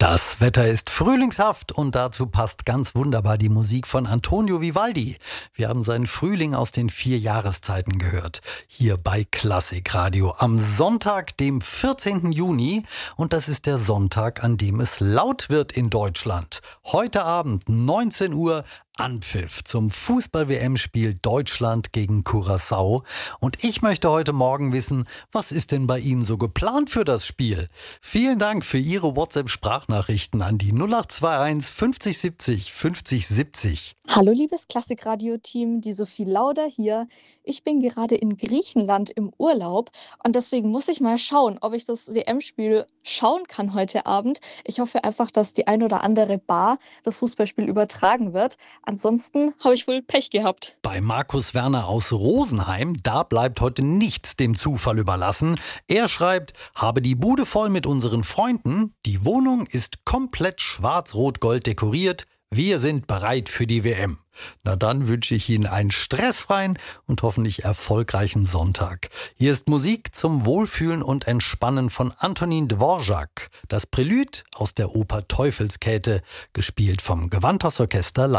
Das Wetter ist frühlingshaft und dazu passt ganz wunderbar die Musik von Antonio Vivaldi. Wir haben seinen Frühling aus den 4 Jahreszeiten gehört, hier bei Klassikradio am Sonntag, dem 14. Juni. Und das ist der Sonntag, an dem es laut wird in Deutschland. Heute Abend, 19 Uhr, Anpfiff zum Fußball-WM-Spiel Deutschland gegen Curaçao. Und ich möchte heute Morgen wissen, was ist denn bei Ihnen so geplant für das Spiel? Vielen Dank für Ihre WhatsApp-Sprachnachrichten an die 0821 50 70 50 70. Hallo liebes Klassikradio-Team, die Sophie Lauder hier. Ich bin gerade in Griechenland im Urlaub und deswegen muss ich mal schauen, ob ich das WM-Spiel schauen kann heute Abend. Ich hoffe einfach, dass die ein oder andere Bar das Fußballspiel übertragen wird. Ansonsten habe ich wohl Pech gehabt. Bei Markus Werner aus Rosenheim, da bleibt heute nichts dem Zufall überlassen. Er schreibt, habe die Bude voll mit unseren Freunden. Die Wohnung ist komplett schwarz-rot-gold dekoriert. Wir sind bereit für die WM. Na dann wünsche ich Ihnen einen stressfreien und hoffentlich erfolgreichen Sonntag. Hier ist Musik zum Wohlfühlen und Entspannen von Antonin Dvorak. Das Prälude aus der Oper Teufelskäthe, gespielt vom Gewandhausorchester